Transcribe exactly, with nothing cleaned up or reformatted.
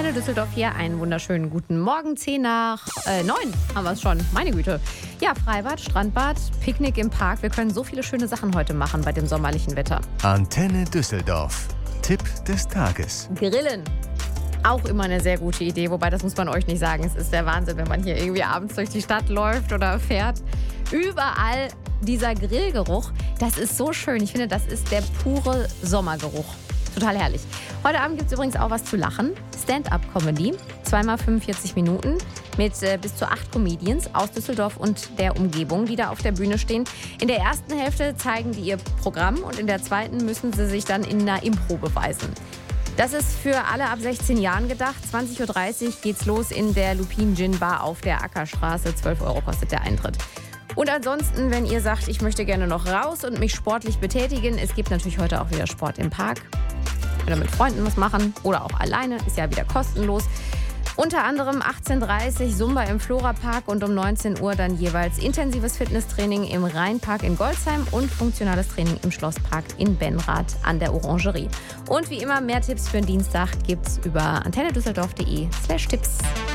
Antenne Düsseldorf hier. Einen wunderschönen guten Morgen. zehn nach neun haben wir es schon. Meine Güte. Ja, Freibad, Strandbad, Picknick im Park. Wir können so viele schöne Sachen heute machen bei dem sommerlichen Wetter. Antenne Düsseldorf. Tipp des Tages. Grillen. Auch immer eine sehr gute Idee, wobei das muss man euch nicht sagen. Es ist der Wahnsinn, wenn man hier irgendwie abends durch die Stadt läuft oder fährt. Überall dieser Grillgeruch, das ist so schön. Ich finde, das ist der pure Sommergeruch. Total herrlich. Heute Abend gibt es übrigens auch was zu lachen. Stand-up-Comedy, zweimal fünfundvierzig Minuten mit äh, bis zu acht Comedians aus Düsseldorf und der Umgebung, die da auf der Bühne stehen. In der ersten Hälfte zeigen die ihr Programm und in der zweiten müssen sie sich dann in einer Impro beweisen. Das ist für alle ab sechzehn Jahren gedacht. zwanzig Uhr dreißig geht's los in der Lupin Gin Bar auf der Ackerstraße. zwölf Euro kostet der Eintritt. Und ansonsten, wenn ihr sagt, ich möchte gerne noch raus und mich sportlich betätigen, es gibt natürlich heute auch wieder Sport im Park. Oder mit Freunden was machen oder auch alleine, ist ja wieder kostenlos. Unter anderem achtzehn Uhr dreißig Zumba im Florapark und um neunzehn Uhr dann jeweils intensives Fitnesstraining im Rheinpark in Goldsheim und funktionales Training im Schlosspark in Benrath an der Orangerie. Und wie immer, mehr Tipps für den Dienstag gibt's über antennedüsseldorf punkt de slash Tipps.